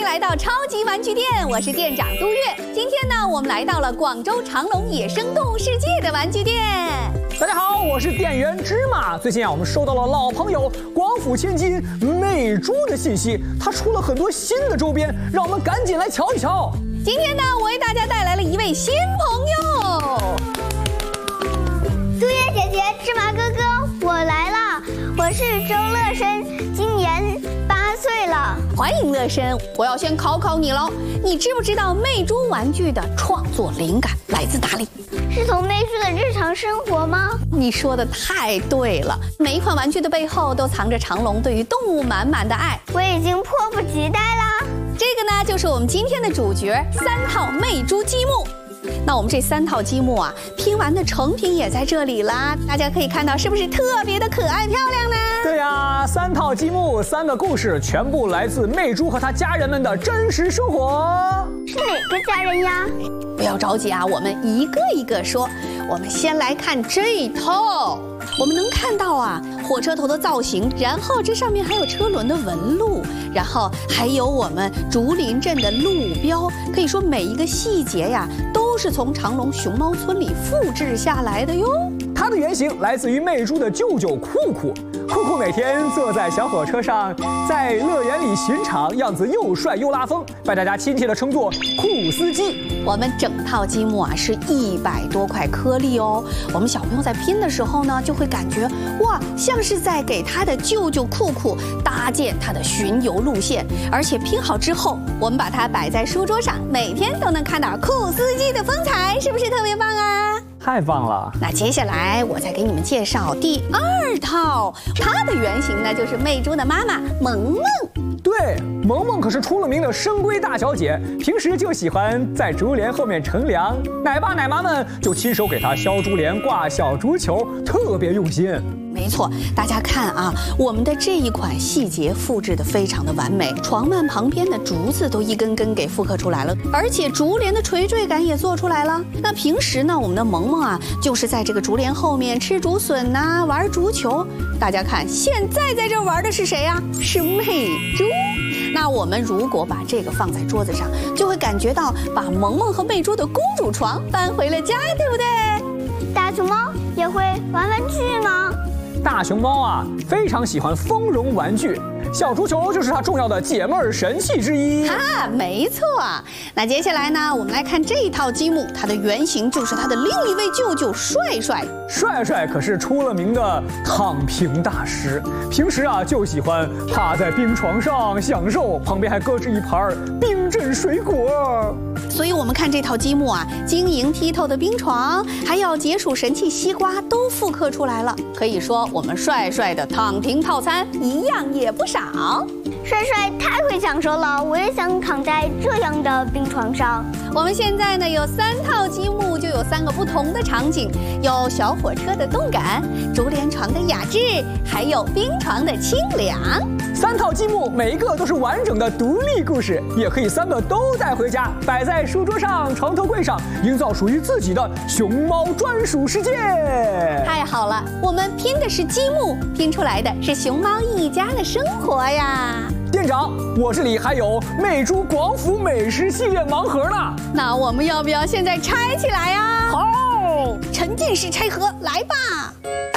迎来到超级玩具店，我是店长杜月。今天呢，我们来到了广州长隆野生动物世界的玩具店。 大家好，我是店员芝麻。最近我们收到了老朋友广府千金魅猪的信息，它出了很多新的周边，让我们赶紧来瞧一瞧。 今天呢，我为大家带来了一位新朋友。 杜月姐姐，芝麻哥哥，我来了，我是周乐生，今年8岁了。 欢迎乐生，我要先考考你喽，你知不知道魅猪玩具的创作灵感来自哪里？ 是从魅猪的日常生活吗？ 你说的太对了，每一款玩具的背后都藏着长隆对于动物满满的爱。 我已经迫不及待啦！ 这个呢，就是我们今天的主角3套魅猪积木。那我们这3套积木啊，拼完的成品也在这里啦，大家可以看到是不是特别的可爱漂亮呢？ 对呀，3套积木，3个故事，全部来自魅猪和他家人们的真实生活。 是哪个家人呀？ 不要着急啊，我们一个一个说。我们先来看这一套，我们能看到啊，火车头的造型，然后这上面还有车轮的纹路，然后还有我们竹林镇的路标，可以说每一个细节呀，都是从长隆熊猫村里复制下来的哟。 它的原型来自于魅猪的舅舅酷酷。酷酷每天坐在小火车上，在乐园里巡场，样子又帅又拉风，被大家亲切地称作酷司机。 我们整套积木啊是100多块颗粒哦。我们小朋友在拼的时候呢，就会感觉哇，像是在给他的舅舅酷酷搭建他的巡游路线。而且拼好之后，我们把它摆在书桌上，每天都能看到酷司机的风采，是不是特别棒啊？ 太棒了！ 那接下来我再给你们介绍第2套，它的原型呢就是魅猪的妈妈萌萌。 对，萌萌可是出了名的深闺大小姐，平时就喜欢在竹帘后面乘凉，奶爸奶妈们就亲手给她削竹帘、挂小竹球，特别用心。 没错，大家看啊，我们的这一款细节复制的非常的完美，床幔旁边的竹子都一根根给复刻出来了，而且竹帘的垂坠感也做出来了。那平时呢，我们的萌萌啊，就是在这个竹帘后面吃竹笋呐，玩竹球。大家看，现在在这玩的是谁呀？是魅猪。那我们如果把这个放在桌子上，就会感觉到把萌萌和魅猪的公主床搬回了家，对不对？ 大熊猫也会玩玩具吗？ 大熊猫啊，非常喜欢丰容玩具，小竹球就是它重要的解闷神器之一。 没错。那接下来呢，我们来看这一套积木，它的原型就是它的另一位舅舅帅帅。 帅帅可是出了名的躺平大师，平时啊就喜欢趴在冰床上享受，旁边还搁置一盘冰镇水果。 所以我们看这套积木啊，晶莹剔透的冰床，还有解暑神器西瓜都复刻出来了。可以说我们帅帅的躺平套餐一样也不少。 帅帅太会享受了，我也想躺在这样的冰床上。 我们现在呢有3套积木，就有3个不同的场景，有小火车的动感，竹帘床的雅致，还有冰床的清凉。 3套积木每一个都是完整的独立故事，也可以3个都带回家，摆在书桌上、床头柜上，营造属于自己的熊猫专属世界。 太好了，我们拼的是积木，拼出来的是熊猫一家的生活呀。 店长，我这里还有魅猪广府美食系列盲盒呢。 那我们要不要现在拆起来呀？ 好， 沉浸式拆盒，来吧。